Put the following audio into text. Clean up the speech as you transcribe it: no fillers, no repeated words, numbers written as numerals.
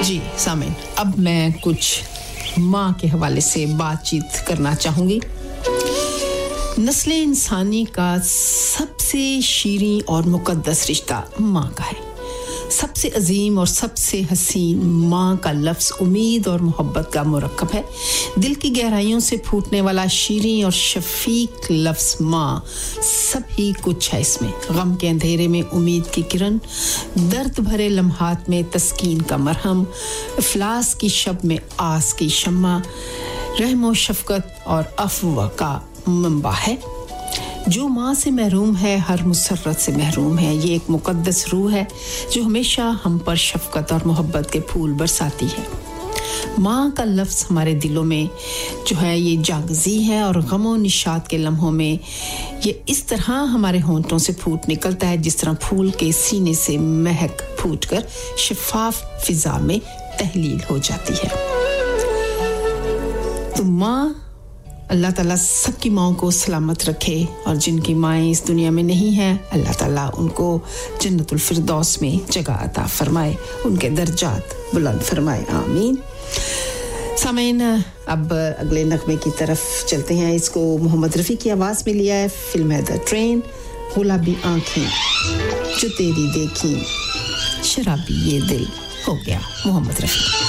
जी सामीन, अब मैं कुछ माँ के हवाले से बातचीत करना चाहूँगी। नस्ल इंसानी का सबसे शीरीं और मुक़द्दस रिश्ता माँ का है। सबसे अजीम और सबसे हसीन माँ का लफ्ज़ उम्मीद और मोहब्बत का मुरक्कब है। दिल की गहराइयों से फूटने वाला शीरीं और शफीक लफ्ज़ माँ सब ही कुछ है इसमें। गम के अंधेरे में उम्मीद की किरण, दर्द भरे लम्हात में तस्कीन का मरहम, इफ़लास की शब में आस की शम्मा, रहम व शफ़क़त और अफ़्व का मंबा है। जो माँ से महरूम है हर मुसर्रत से महरूम है। ये एक मुक़द्दस रूह है जो हमेशा हम पर शफ़क़त और मोहब्बत के फूल बरसाती है। माँ का लफ्ज़ हमारे दिलों में जो है ये जागज़ी है और गम और निशात के लम्हों में ये इस तरह हमारे होंठों से फूट निकलता है जिस तरह फूल के सीने से महक फूटकर शफ़ाफ़ फ़िज़ा में तहलील हो जाती है। तो माँ अल्लाह ताला सबकी माँओं को सलामत रखे और जिनकी माएँ इस दुनिया में नहीं हैं अल्लाह ताला उनको जन्नतुल फिरदौस में जगह अता फरमाए, उनके दर्जात बुलंद फरमाए, आमीन। सामीन, अब अगले नगमे की तरफ चलते हैं। इसको मोहम्मद रफ़ी की आवाज़ में लिया है। फिल्म है द ट्रेन। गुलाबी आँखें जो तेरी देखी, शराबी ये दिल हो गया। मोहम्मद रफ़ी।